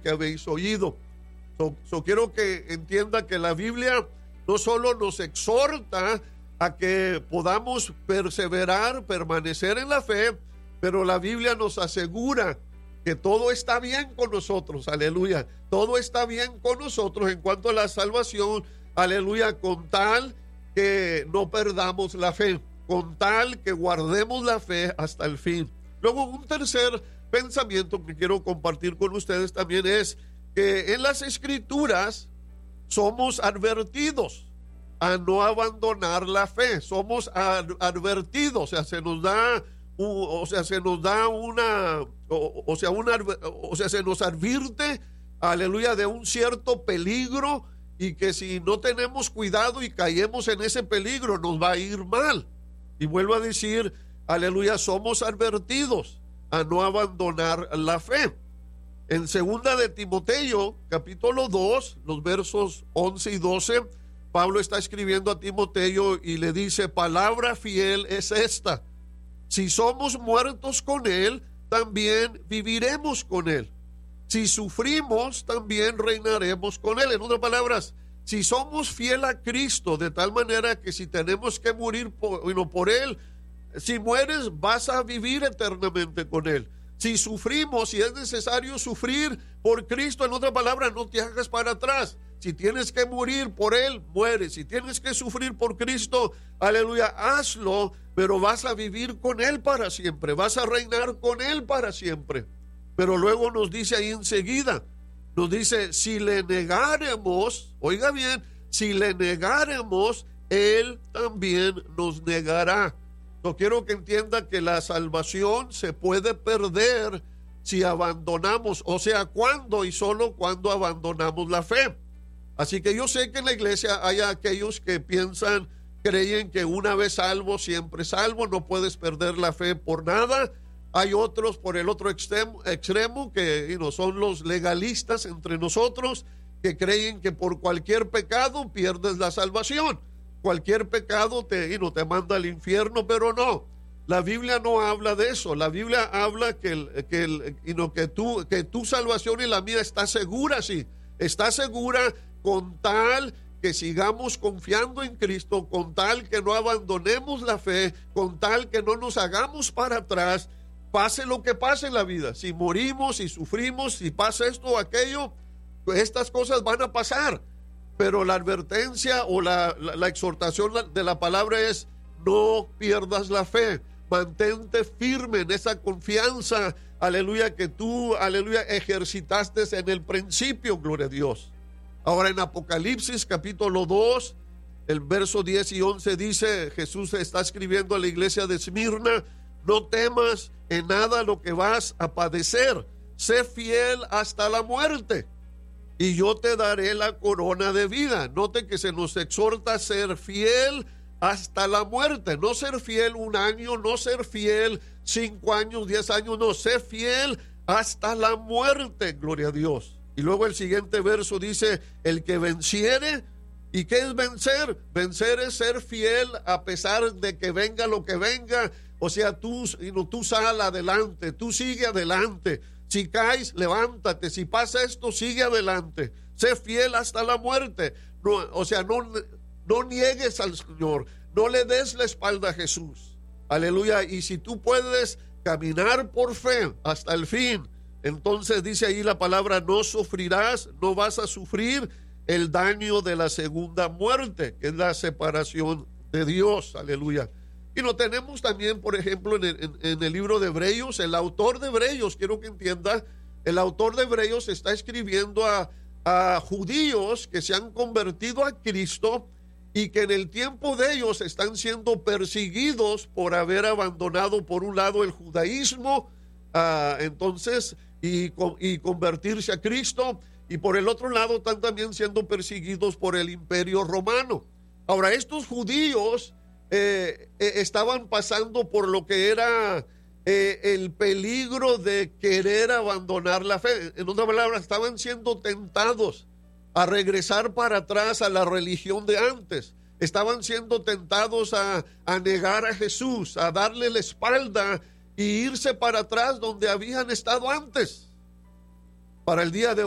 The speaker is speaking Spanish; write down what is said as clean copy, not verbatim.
que habéis oído. Quiero que entienda que la Biblia no solo nos exhorta a que podamos perseverar, permanecer en la fe, pero la Biblia nos asegura que todo está bien con nosotros, aleluya. Todo está bien con nosotros en cuanto a la salvación, aleluya, con tal que no perdamos la fe, con tal que guardemos la fe hasta el fin. Luego, un tercer pensamiento que quiero compartir con ustedes también es que en las Escrituras somos advertidos a no abandonar la fe. Somos advertidos, se nos advierte, aleluya, de un cierto peligro, y que si no tenemos cuidado y caemos en ese peligro, nos va a ir mal. Y vuelvo a decir, aleluya, somos advertidos a no abandonar la fe. En 2 de Timoteo, capítulo 2, los versos 11 y 12, Pablo está escribiendo a Timoteo y le dice: palabra fiel es esta: si somos muertos con él, también viviremos con él. Si sufrimos, también reinaremos con él. En otras palabras, si somos fiel a Cristo, de tal manera que si tenemos que morir por él, si mueres, vas a vivir eternamente con él. Si sufrimos, si es necesario sufrir por Cristo, en otras palabras, no te hagas para atrás. Si tienes que morir por él, muere. Si tienes que sufrir por Cristo, aleluya, hazlo, pero vas a vivir con él para siempre, vas a reinar con él para siempre. Pero luego nos dice ahí enseguida, nos dice: si le negaremos, oiga bien, si le negaremos, él también nos negará. No quiero que entienda que la salvación se puede perder si abandonamos, o sea, cuando y solo cuando abandonamos la fe. Así que yo sé que en la iglesia hay aquellos que creen que una vez salvo, siempre salvo, no puedes perder la fe por nada. Hay otros por el otro extremo que son los legalistas entre nosotros, que creen que por cualquier pecado pierdes la salvación. Cualquier pecado te manda al infierno, pero no. La Biblia no habla de eso. La Biblia habla que tu salvación y la mía está segura, sí. Está segura con tal que sigamos confiando en Cristo, con tal que no abandonemos la fe, con tal que no nos hagamos para atrás, pase lo que pase en la vida. Si morimos, si sufrimos, si pasa esto o aquello, estas cosas van a pasar. Pero la advertencia o la exhortación de la palabra es: no pierdas la fe, mantente firme en esa confianza, aleluya, que tú, aleluya, ejercitaste en el principio, gloria a Dios. Ahora en Apocalipsis capítulo 2, el verso 10 y 11 dice, Jesús está escribiendo a la iglesia de Esmirna: no temas en nada lo que vas a padecer, sé fiel hasta la muerte, y yo te daré la corona de vida. Note que se nos exhorta a ser fiel hasta la muerte, no ser fiel un año, no ser fiel 5 años, 10 años, no, ser fiel hasta la muerte, gloria a Dios. Y luego el siguiente verso dice: el que venciere. ¿Y qué es vencer? Vencer es ser fiel a pesar de que venga lo que venga. O sea, tú sal adelante, tú sigue adelante. Si caes, levántate. Si pasa esto, sigue adelante. Sé fiel hasta la muerte. No niegues al Señor. No le des la espalda a Jesús. Aleluya. Y si tú puedes caminar por fe hasta el fin, entonces dice ahí la palabra: no sufrirás, no vas a sufrir el daño de la segunda muerte, que es la separación de Dios. Aleluya. Y lo tenemos también, por ejemplo, en el libro de Hebreos. El autor de Hebreos, quiero que entienda, el autor de Hebreos está escribiendo a judíos que se han convertido a Cristo y que en el tiempo de ellos están siendo perseguidos por haber abandonado por un lado el judaísmo, y convertirse a Cristo, y por el otro lado están también siendo perseguidos por el imperio romano. Ahora, estos judíos estaban pasando por lo que era el peligro de querer abandonar la fe. En otras palabras, estaban siendo tentados a regresar para atrás a la religión de antes. Estaban siendo tentados a negar a Jesús, a darle la espalda y irse para atrás donde habían estado antes. Para el día de